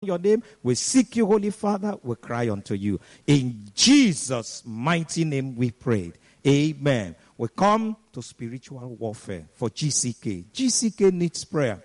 your name. We seek you, Holy Father. We cry unto you. In Jesus' mighty name we prayed. Amen. We come to spiritual warfare for GCK. GCK needs prayer.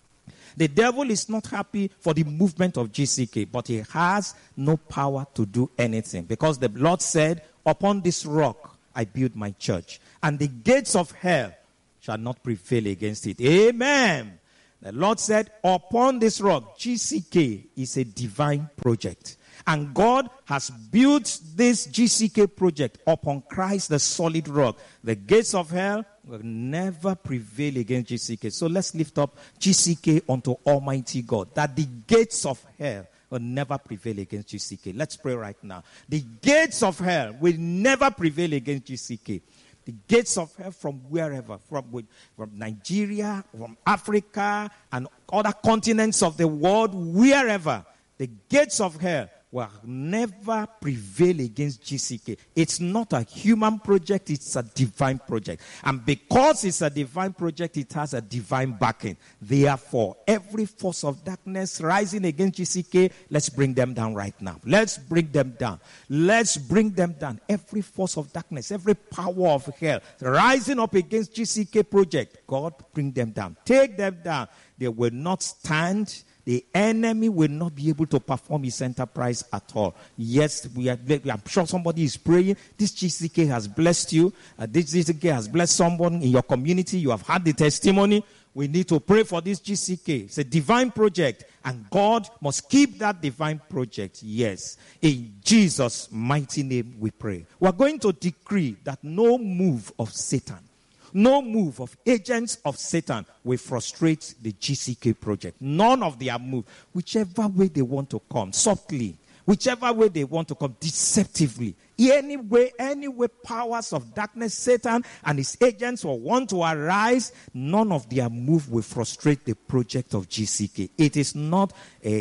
The devil is not happy for the movement of GCK, but he has no power to do anything. Because the Lord said, upon this rock I build my church, and the gates of hell shall not prevail against it. Amen. The Lord said, upon this rock, GCK is a divine project. And God has built this GCK project upon Christ, the solid rock. The gates of hell will never prevail against GCK. So let's lift up GCK unto Almighty God, that the gates of hell will never prevail against GCK. Let's pray right now. The gates of hell will never prevail against GCK. The gates of hell from wherever, from Nigeria, from Africa, and other continents of the world, wherever, the gates of hell will never prevail against GCK. It's not a human project, it's a divine project. And because it's a divine project, it has a divine backing. Therefore, every force of darkness rising against GCK, let's bring them down right now. Let's bring them down. Let's bring them down. Every force of darkness, every power of hell rising up against GCK project, God, bring them down. Take them down. They will not stand. The enemy will not be able to perform his enterprise at all. Yes, I'm sure somebody is praying. This GCK has blessed you. This GCK has blessed someone in your community. You have had the testimony. We need to pray for this GCK. It's a divine project, and God must keep that divine project. Yes. In Jesus' mighty name we pray. We're going to decree that no move of Satan, no move of agents of Satan will frustrate the GCK project. None of their move, whichever way they want to come, softly, whichever way they want to come, deceptively, any way powers of darkness, Satan and his agents will want to arise, none of their move will frustrate the project of GCK. It is not,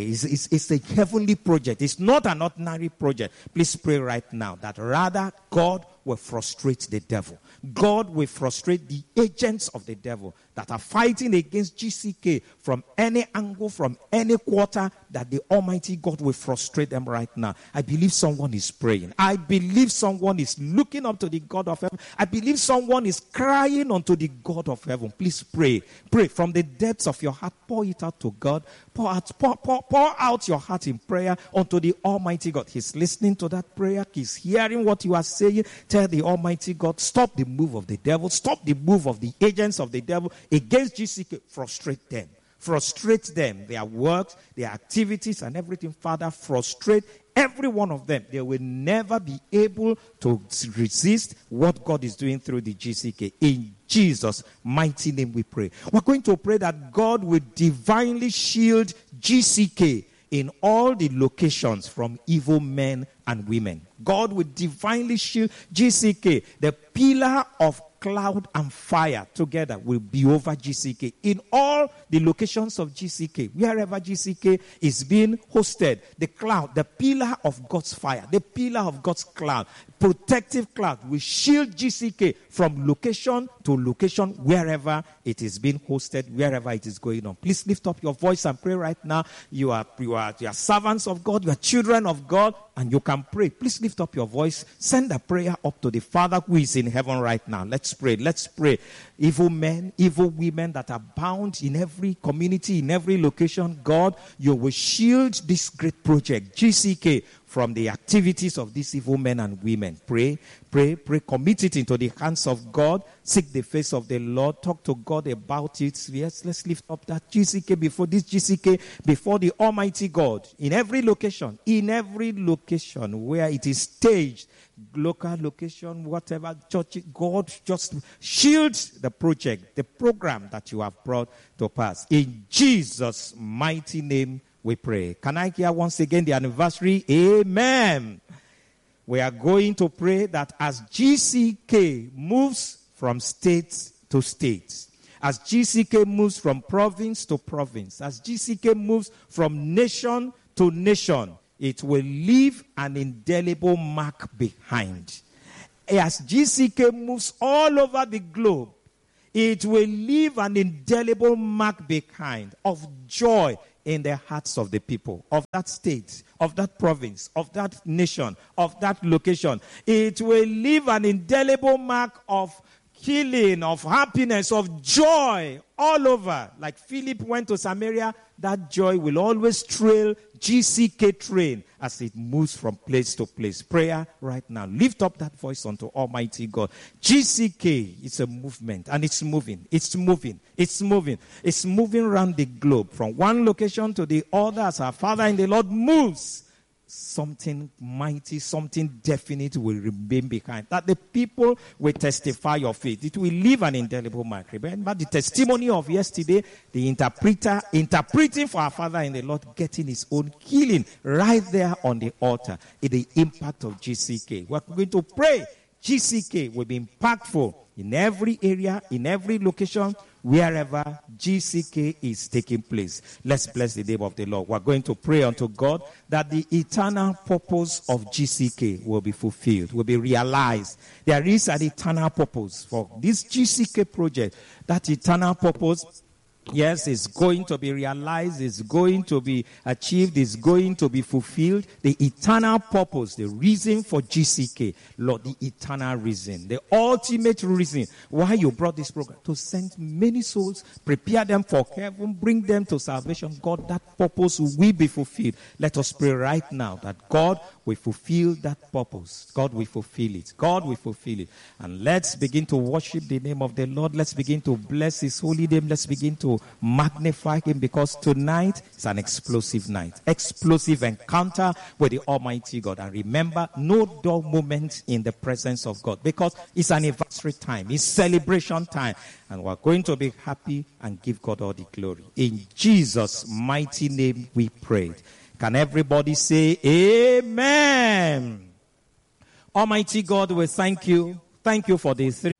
it's a heavenly project. It's not an ordinary project. Please pray right now that rather God will frustrate the devil. God will frustrate the agents of the devil that are fighting against GCK from any angle, from any quarter, that the Almighty God will frustrate them right now. I believe someone is praying. I believe someone is looking up to the God of heaven. I believe someone is crying unto the God of heaven. Please pray. Pray from the depths of your heart. Pour it out to God. Pour out your heart in prayer unto the Almighty God. He's listening to that prayer. He's hearing what you are saying. Tell the Almighty God, stop the move of the devil. Stop the move of the agents of the devil against GCK. Frustrate them. Frustrate them. Their works, their activities, and everything. Father, frustrate every one of them. They will never be able to resist what God is doing through the GCK. In Jesus' mighty name we pray. We're going to pray that God will divinely shield GCK in all the locations from evil men and women. God will divinely shield GCK. The pillar of cloud and fire together will be over GCK in all the locations of GCK. Wherever GCK is being hosted, the cloud, the pillar of God's fire, the pillar of God's cloud, protective cloud will shield GCK from location to location wherever it is being hosted, wherever it is going on. Please lift up your voice and pray right now. You are servants of God, you are children of God, and you can pray. Please lift up your voice. Send a prayer up to the Father who is in heaven right now. Let's pray. Let's pray. Evil men, evil women that are bound in every community, in every location, God, you will shield this great project, GCK, from the activities of these evil men and women. Pray, pray, pray. Commit it into the hands of God. Seek the face of the Lord. Talk to God about it. Yes, let's lift up that GCK before the Almighty God. In every location where it is staged, local location, whatever, church, God just shields the project, the program that you have brought to pass. In Jesus' mighty name, we pray. Can I hear once again the anniversary? Amen. We are going to pray that as GCK moves from state to state, as GCK moves from province to province, as GCK moves from nation to nation, it will leave an indelible mark behind. As GCK moves all over the globe, it will leave an indelible mark behind of joy, in the hearts of the people, of that state, of that province, of that nation, of that location. It will leave an indelible mark of healing, of happiness, of joy all over. Like Philip went to Samaria, that joy will always trail GCK train as it moves from place to place. Prayer right now. Lift up that voice unto Almighty God. GCK is a movement, and it's moving. It's moving. It's moving. It's moving around the globe from one location to the other as our Father in the Lord moves. Something mighty, something definite will remain behind. That the people will testify of it. It will leave an indelible mark. Remember the testimony of yesterday, the interpreter interpreting for our Father in the Lord, getting his own healing right there on the altar. In the impact of GCK. We're going to pray. GCK will be impactful in every area, in every location, wherever GCK is taking place. Let's bless the name of the Lord. We're going to pray unto God that the eternal purpose of GCK will be fulfilled, will be realized. There is an eternal purpose for this GCK project. That eternal purpose, yes, is going to be realized, is going to be achieved, is going to be fulfilled. The eternal purpose, the reason for GCK, Lord, the eternal reason, the ultimate reason why you brought this program, to send many souls, prepare them for heaven, bring them to salvation. God, that purpose will be fulfilled. Let us pray right now that God will fulfill that purpose. God will fulfill it. God will fulfill it. And let's begin to worship the name of the Lord. Let's begin to bless his holy name. Let's begin to magnify him, because tonight is an explosive night. Explosive encounter with the Almighty God. And remember, no dull moment in the presence of God, because it's anniversary time. It's celebration time. And we're going to be happy and give God all the glory. In Jesus' mighty name we prayed. Can everybody say amen? Almighty God, we thank you. Thank you for the